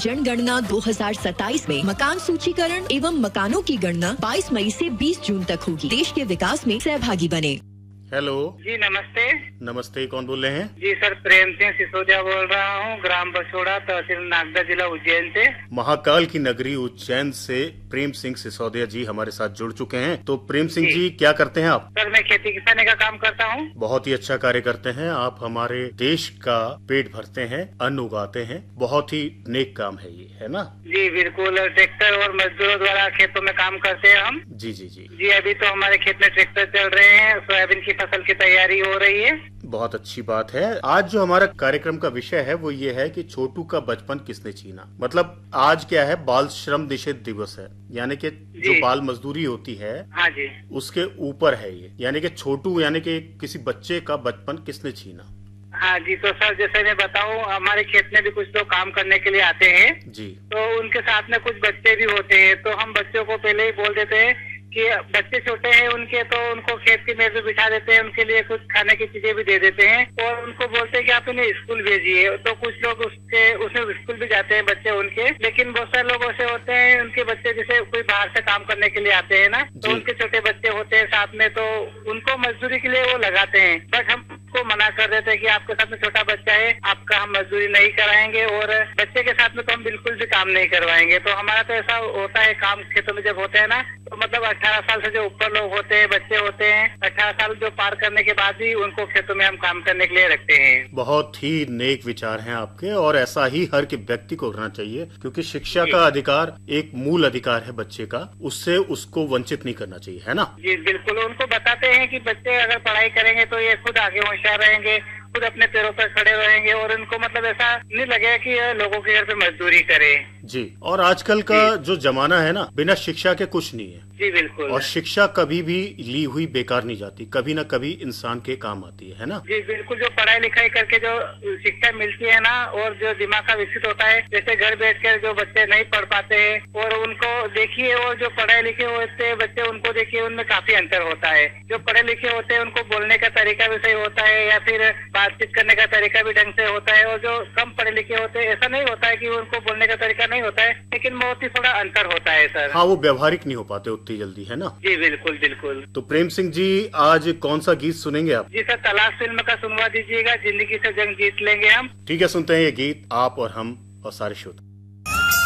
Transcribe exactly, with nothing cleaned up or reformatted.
जनगणना दो हज़ार सत्ताईस में मकान सूचीकरण एवं मकानों की गणना बाईस मई से बीस जून तक होगी। देश के विकास में सहभागी बने। हेलो जी नमस्ते। नमस्ते, कौन बोल रहे हैं? जी सर, प्रेम सिंह सिसोदिया बोल रहा हूँ, ग्राम बसोड़ा, तहसील नागदा, जिला उज्जैन से। महाकाल की नगरी उज्जैन से प्रेम सिंह सिसोदिया जी हमारे साथ जुड़ चुके हैं। तो प्रेम सिंह जी, जी क्या करते हैं आप? सर मैं खेती किसानी का काम करता हूँ। बहुत ही अच्छा कार्य करते हैं आप। हमारे देश का पेट भरते हैं, अन्न उगाते हैं। बहुत ही नेक काम है ये, है ना? जी बिल्कुल। ट्रैक्टर और मजदूरों द्वारा खेतों में काम करते हैं हम। जी जी जी जी अभी तो हमारे खेत में ट्रैक्टर चल रहे हैं, सोयाबीन की फसल की तैयारी हो रही है। बहुत अच्छी बात है। आज जो हमारा कार्यक्रम का विषय है वो ये है कि छोटू का बचपन किसने छीना। मतलब आज क्या है, बाल श्रम निषेध दिवस है, यानी कि जो बाल मजदूरी होती है, हाँ जी, उसके ऊपर है ये। यानी कि छोटू यानी कि किसी बच्चे का बचपन किसने छीना। हाँ जी। तो सर जैसे मैं बताऊँ, हमारे खेत में भी कुछ लोग काम करने के लिए आते हैं जी, तो उनके साथ में कुछ बच्चे भी होते हैं। तो हम बच्चों को पहले ही बोल देते हैं कि बच्चे छोटे हैं उनके, तो उनको खेत की मेज में बिठा देते हैं, उनके लिए कुछ खाने की चीजें भी दे देते हैं और उनको बोलते हैं कि आप इन्हें स्कूल भेजिए। तो कुछ लोग उसके उसमें स्कूल भी जाते हैं बच्चे उनके, लेकिन बहुत सारे लोग ऐसे होते हैं उनके बच्चे जैसे कोई बाहर से काम करने के लिए आते हैं ना, तो उनके छोटे बच्चे होते हैं साथ में, तो उनको मजदूरी के लिए वो लगाते हैं। बट हम को मना कर देते हैं कि आपके साथ में छोटा बच्चा है, आपका हम मजदूरी नहीं कराएंगे और बच्चे के साथ में तो हम बिल्कुल भी काम नहीं करवाएंगे। तो हमारा तो ऐसा होता है, काम खेतों में जब होते हैं ना, तो मतलब अठारह साल से जो ऊपर लोग होते हैं, बच्चे होते हैं, अठारह साल जो पार करने के बाद ही उनको खेतों में हम काम करने के लिए रखते हैं। बहुत ही नेक विचार हैं आपके और ऐसा ही हर के व्यक्ति को करना चाहिए, क्योंकि शिक्षा का अधिकार एक मूल अधिकार है बच्चे का, उससे उसको वंचित नहीं करना चाहिए, है ना? जी बिल्कुल। उनको बताते हैं कि बच्चे अगर पढ़ाई करेंगे तो ये खुद आगे होशियार रहेंगे, खुद अपने पैरों पर खड़े रहेंगे और उनको मतलब ऐसा नहीं लगेगा कि ये लोगों के घर पे मजदूरी करे। जी, और आजकल का जो जमाना है ना, बिना शिक्षा के कुछ नहीं है। जी बिल्कुल। और शिक्षा कभी भी ली हुई बेकार नहीं जाती, कभी न कभी इंसान के काम आती है, है ना? जी बिल्कुल। जो पढ़ाई लिखाई करके जो शिक्षा मिलती है ना, और जो दिमाग का विकसित होता है, जैसे घर बैठ कर जो बच्चे नहीं पढ़ पाते हैं और उनको देखिए, और जो पढ़े लिखे होते हैं बच्चे उनको देखिए, उनमें काफी अंतर होता है। जो पढ़े लिखे होते हैं उनको बोलने का तरीका भी सही होता है, या फिर बातचीत करने का तरीका भी ढंग से होता है। और जो कम पढ़े लिखे होते हैं, ऐसा नहीं होता है कि उनको बोलने का तरीका नहीं होता है, लेकिन बहुत ही थोड़ा अंतर होता है सर। हाँ, वो व्यवहारिक नहीं हो पाते उतनी जल्दी, है ना? जी बिल्कुल बिल्कुल। तो प्रेम सिंह जी, आज कौन सा गीत सुनेंगे आप? जी सर, तलाश फिल्म का सुनवा दीजिएगा, जिंदगी से जंग जीत लेंगे हम। ठीक है, सुनते हैं ये गीत, आप और हम और सारे श्रोता।